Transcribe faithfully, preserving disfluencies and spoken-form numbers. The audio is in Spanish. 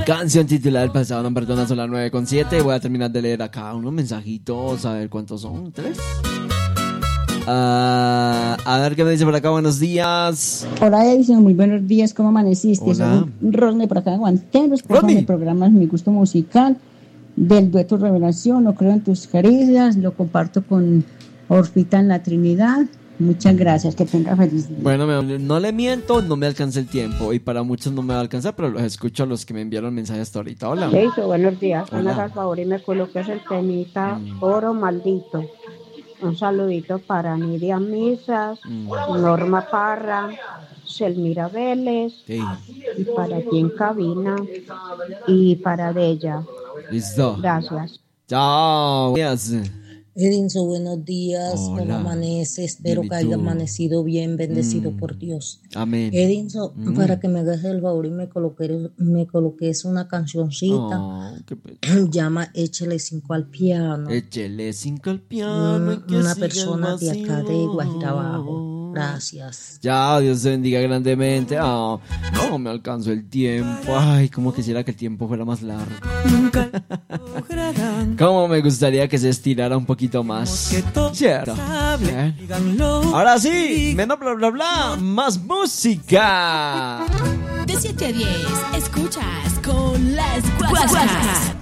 Canción titular Pasado no perdona, son las nueve con siete. Voy a terminar de leer acá unos mensajitos, a ver cuántos son, ¿tres? Uh, a ver qué me dice por acá, buenos días. Hola Edison, muy buenos días, ¿cómo amaneciste? Hola. Soy Rodney por acá de Guanteros, por favor, mi programa es Mi Gusto Musical, del dueto Revelación, No Creo en Tus Caricias, lo comparto con Orfita en la Trinidad. Muchas gracias, que tenga feliz día. Bueno, no le miento, no me alcanza el tiempo y para muchos no me va a alcanzar, pero los escucho a los que me enviaron mensajes hasta ahorita. Hola. Eso, buenos días. Hola. Una al favor y me coloques el temita mm. Oro Maldito. Un saludito para Nidia Misas, mm. Norma Parra, Selmira Vélez, sí. Y para ti en cabina y para Bella. Listo. Gracias. Chao. Yes. Edinson, buenos días, Hola. ¿Cómo amanece? Espero Bien, que haya amanecido bien, bendecido mm. por Dios. Amén. Edinson, mm. para que me hagas el favor y me coloques, me coloques una cancioncita. Oh, llama Échele cinco al piano. Échele cinco al piano. Mm, una persona de acá de Guajira Abajo. Gracias. Ya, Dios te bendiga grandemente. Oh, no me alcanzó el tiempo. Ay, como quisiera que el tiempo fuera más largo. Nunca Cómo me gustaría que se estirara un poquito más. Cierto. Ahora sí, menos bla bla bla, más música. De siete a diez, escuchas con las guasas.